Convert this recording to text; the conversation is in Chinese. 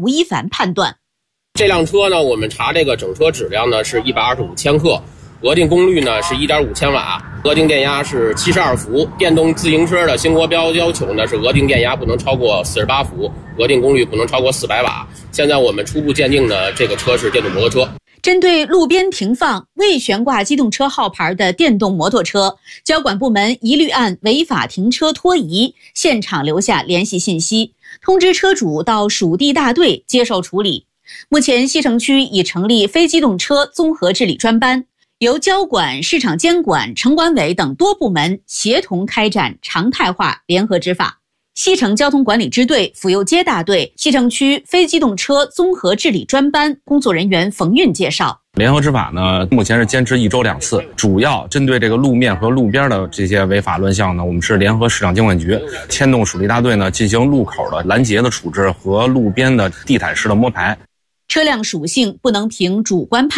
吴一凡判断， 这辆车呢，我们查这个整车质量呢是125千克，额定功率呢是1.5千瓦，额定电压是72伏。电动自行车的新国标要求呢是额定电压不能超过48伏，额定功率不能超过400瓦。现在我们初步鉴定呢，这个车是电动摩托车。 针对路边停放未悬挂机动车号牌的电动摩托车，交管部门一律按违法停车拖移现场留下联系信息，通知车主到属地大队接受处理。目前西城区已成立非机动车综合治理专班，由交管、市场监管、城管委等多部门协同开展常态化联合执法。西城交通管理支队府右街大队西城区非机动车综合治理专班工作人员冯运介绍， 联合执法呢，目前是坚持1周2次，主要针对这个路面和路边的这些违法乱象呢，我们是联合市场监管局牵动属地大队呢进行路口的拦截的处置和路边的地毯式的摸排。 车辆属性不能凭主观判